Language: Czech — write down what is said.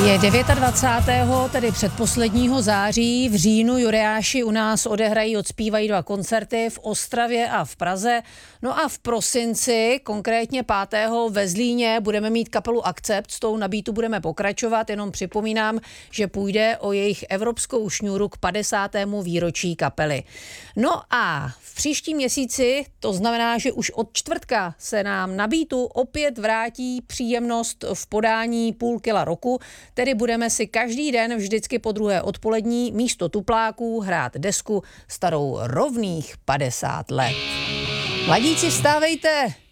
Je 29. tedy předposledního září. V říjnu jureáši u nás odehrají, odspívají 2 koncerty v Ostravě a v Praze. No a v prosinci, konkrétně 5. ve Zlíně, budeme mít kapelu Akcept. S tou nabídkou budeme pokračovat. Jenom připomínám, že půjde o jejich evropskou šňůru k 50. výročí kapely. No a v příštím měsíci, to znamená, že už od čtvrtka se nám na Beatu opět vrátí příjemnost v podání půl kila roku. Tedy budeme si každý den vždycky po druhé odpolední místo tupláků hrát desku starou rovných 50 let. Mladíci, vstávejte!